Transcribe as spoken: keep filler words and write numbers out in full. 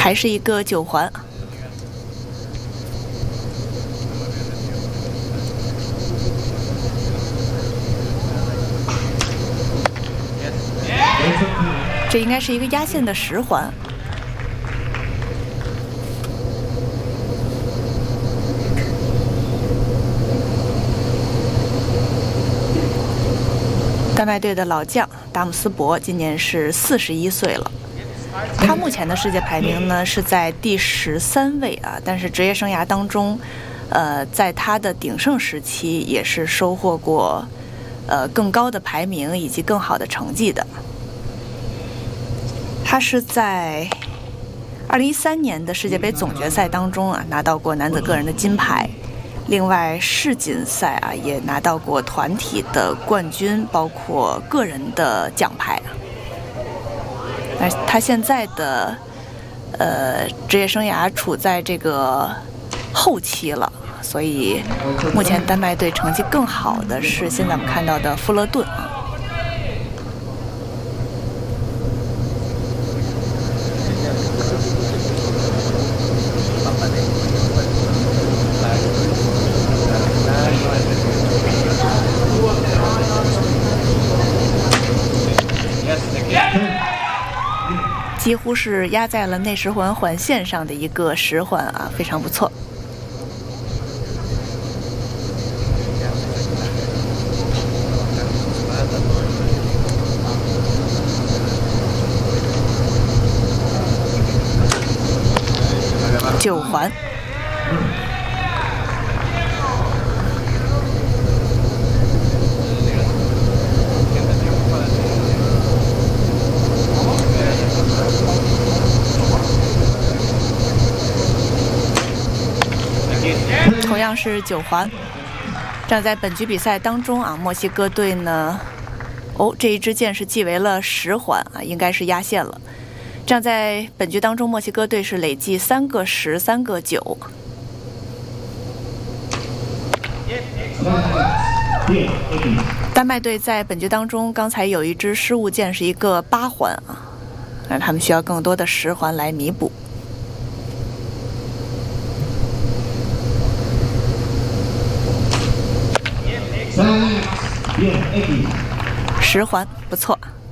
还是一个九环。这应该是一个压线的十环。丹麦队的老将达姆斯伯今年是四十一岁了，他目前的世界排名呢是在第十三位啊，但是职业生涯当中，呃，在他的鼎盛时期也是收获过呃更高的排名以及更好的成绩的。他是在二零一三年的世界杯总决赛当中啊拿到过男子个人的金牌。另外，世锦赛啊也拿到过团体的冠军，包括个人的奖牌。而他现在的呃职业生涯处在这个后期了，所以目前丹麦队成绩更好的是现在我们看到的富勒顿啊。几乎是压在了内十环环线上的一个十环啊，非常不错。九环。同样是九环。这样在本局比赛当中啊，墨西哥队呢，哦，这一支箭是记为了十环啊，应该是压线了。这样在本局当中，墨西哥队是累计三个十，三个九。丹麦队在本局当中，刚才有一支失误箭是一个八环啊，那他们需要更多的十环来弥补。十环不错。